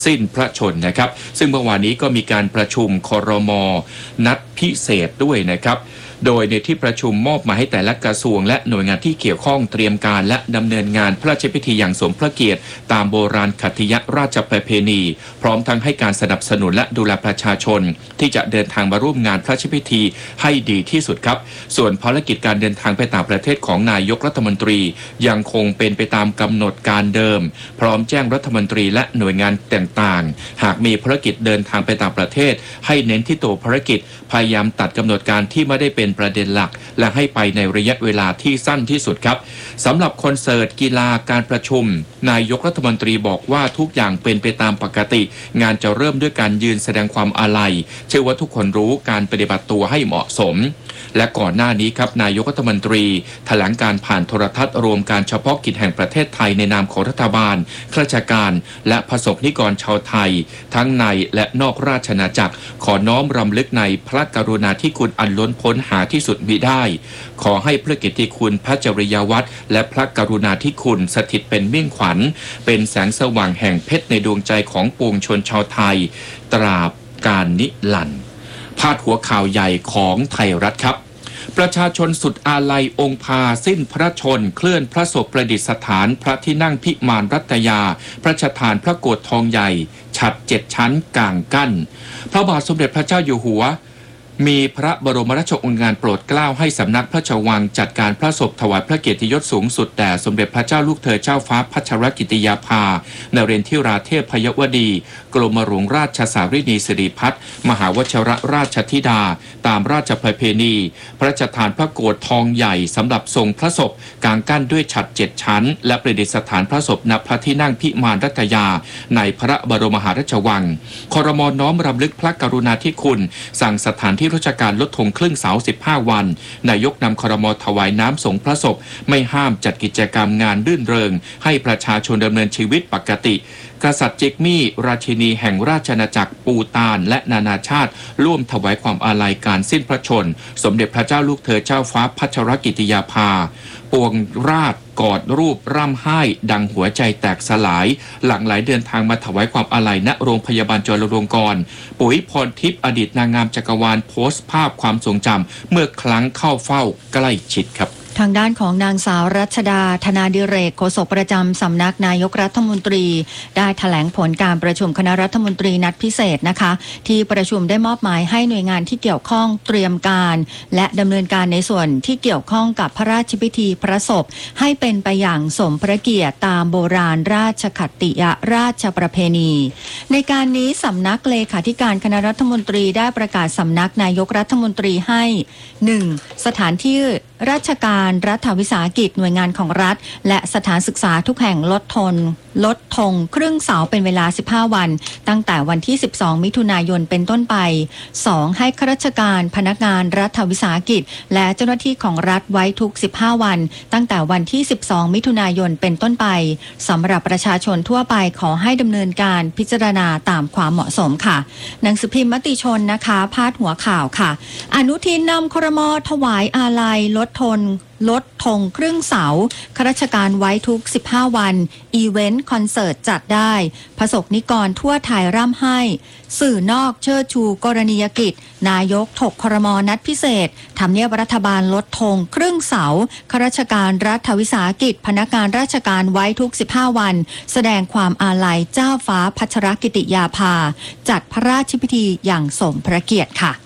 สิ้นพระชนนะครับซึ่งเมื่อวานนี้ก็มีการประชุมครม.นัดพิเศษด้วยนะครับโดยในที่ประชุมมอบหมายให้แต่ละกระทรวงและหน่วยงานที่เกี่ยวข้องเตรียมการและดำเนินงานพระราชพิธีอย่างสมพระเกียรติตามโบราณคติยราชประเพณีพร้อมทั้งให้การสนับสนุนและดูแลประชาชนที่จะเดินทางมาร่วมงานพระราชพิธีให้ดีที่สุดครับส่วนภารกิจการเดินทางไปต่างประเทศของนายกรัฐมนตรียังคงเป็นไปตามกำหนดการเดิมพร้อมแจ้งรัฐมนตรีและหน่วยงานต่างๆหากมีภารกิจเดินทางไปต่างประเทศให้เน้นที่ตัวภารกิจพยายามตัดกำหนดการที่ไม่ได้เป็นประเด็นหลักและให้ไปในระยะเวลาที่สั้นที่สุดครับสำหรับคอนเสิร์ตกีฬาการประชุมนายกรัฐมนตรีบอกว่าทุกอย่างเป็นไปตามปกติงานจะเริ่มด้วยการยืนแสดงความอาลัยเชื่อว่าทุกคนรู้การปฏิบัติตัวให้เหมาะสมและก่อนหน้านี้ครับนายกรัฐมนตรีแถลงการผ่านโทรทัศน์รวมการเฉพาะกิจแห่งประเทศไทยในนามของรัฐบาลข้าราชการและประสบนิกรชาวไทยทั้งในและนอกราชอาณาจักรขอน้อมรำลึกในพระกรุณาธิคุณอันล้นพ้นหาที่สุดมิได้ขอให้พระเกียรติคุณพระจริยวัตรและพระกรุณาธิคุณสถิตเป็นเมี่ยงขวัญเป็นแสงสว่างแห่งเพชรในดวงใจของปวงชนชาวไทยตราบกาลนิรันดร์พาดหัวข่าวใหญ่ของไทยรัฐครับประชาชนสุดอาลัยองค์พาสิ้นพระชนเคลื่อนพระศพประดิษฐานพระที่นั่งพิมานรัตยาพระราชทานพระโกฐทองใหญ่ฉัตร7 ชั้นกลางกั้นพระบาทสมเด็จพระเจ้าอยู่หัวมีพระบรมราชโองการโปรดเกล้าให้สำนักพระราชวังจัดการพระศพถวายพระเกียรติยศสูงสุดแด่สมเด็จพระเจ้าลูกเธอเจ้าฟ้าพัชรกิติยาภานเรนทิราเทพยวดีกรมหลวงราชสารินีสิริพัฒน์มหาวชิรราชธิดาตามราชประเพณีพระราชทานพระโกฐทองใหญ่สำหรับทรงพระศพกลางกั้นด้วยฉัตร7 ชั้นและประดิษฐานพระศพณพระที่นั่งพิมานรัตยาในพระบรมมหาราชวังครม.น้อมรำลึกพระกรุณาธิคุณสั่งสถานที่ราชการลดธงครึ่งเสา15 วันนายกนำครม.ถวายน้ำสงพระศพไม่ห้ามจัดกิจกรรมงานรื่นเริงให้ประชาชนดำเนินชีวิตปกติกษัตริย์จิกมี่ราชินีแห่งราชอาณาจักรปูตานและนานาชาติร่วมถวายความอาลัยการสิ้นพระชนสมเด็จพระเจ้าลูกเธอเจ้าฟ้าพัชรกิติยาภาปวงราชกอดรูปร่ำไห้ดังหัวใจแตกสลายหลั่งไหลเดินทางมาถวายความอาลัยณโรงพยาบาลจุฬาลงกรณ์ปุ๋ยพรทิพย์อดีตนางงามจักรวาลโพสต์ภาพความทรงจำเมื่อครั้งเข้าเฝ้าใกล้ชิดครับทางด้านของนางสาวรัชดาธนาดิเรกโฆษกประจำสำนักนายกรัฐมนตรีได้แถลงผลการประชุมคณะรัฐมนตรีนัดพิเศษนะคะที่ประชุมได้มอบหมายให้หน่วยงานที่เกี่ยวข้องเตรียมการและดำเนินการในส่วนที่เกี่ยวข้องกับพระราชพิธีพระศพให้เป็นไปอย่างสมพระเกียรติตามโบราณราชคติยราชประเพณีในการนี้สำนักเลขาธิการคณะรัฐมนตรีได้ประกาศสำนักนายกรัฐมนตรีให้ 1. สถานที่ราชการรัฐวิสาหกิจหน่วยงานของรัฐและสถานศึกษาทุกแห่งลดธงครึ่งเสาเป็นเวลา15 วันตั้งแต่วันที่12 มิถุนายนเป็นต้นไป 2. ให้ข้าราชการพนักงานรัฐวิสาหกิจและเจ้าหน้าที่ของรัฐไว้ทุก15 วันตั้งแต่วันที่12 มิถุนายนเป็นต้นไปสำหรับประชาชนทั่วไปขอให้ดำเนินการพิจารณาตามความเหมาะสมค่ะหนังสือพิมพ์มติชนนะคะพาดหัวข่าวค่ะอนุทินนำครม.ถวายอาลัยลดธงครึ่งเสาข้าราชการไว้ทุก15 วันอีเวนต์คอนเสิร์ตจัดได้ประสบนิกรทั่วไทยร่ำไห้สื่อนอกเชิดชูกรณียกิจนายกถกครม.นัดพิเศษทำเนียบรัฐบาลลดธงครึ่งเสาข้าราชการรัฐวิสาหกิจพนักงานราชการไว้ทุก15 วันแสดงความอาลัยเจ้าฟ้าพัชรกิติยาภาจัดพระราชพิธีอย่างสมพระเกียรติค่ะ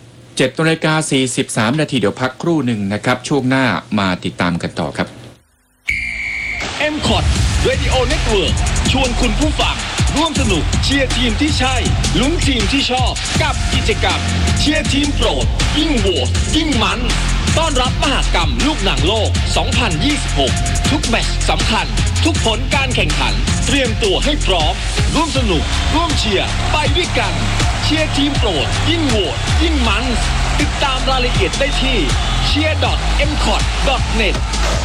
7:43 นาทีเดี๋ยวพักครู่หนึ่งนะครับช่วงหน้ามาติดตามกันต่อครับ MCOT Radio Network ชวนคุณผู้ฟังร่วมสนุกเชียร์ทีมที่ใช่ลุ้นทีมที่ชอบกับกิจกรรมเชียร์ทีมโปรดยิ่งโหวตยิ่งมันต้อนรับมหกรรมลูกหนังโลก 2026 ทุกแมตช์สำคัญทุกผลการแข่งขันเตรียมตัวให้พร้อมร่วมสนุกร่วมเชียร์ไปด้วยกันเชียร์ทีมโปรดยิ่งโหวตยิ่งมันติดตามรายละเอียดได้ที่ cheer.mcot.net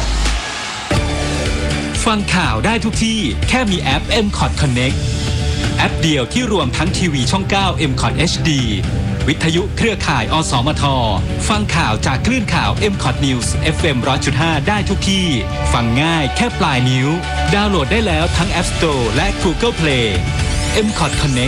ฟังข่าวได้ทุกที่แค่มีแอป MCOT Connect แอปเดียวที่รวมทั้งทีวีช่อง 9 MCOT HD วิทยุเครือข่ายอสมทฟังข่าวจากคลื่นข่าว MCOT News FM 100.5 ได้ทุกที่ฟังง่ายแค่ปลายนิ้วดาวน์โหลดได้แล้วทั้ง App Store และ Google Play MCOT Connect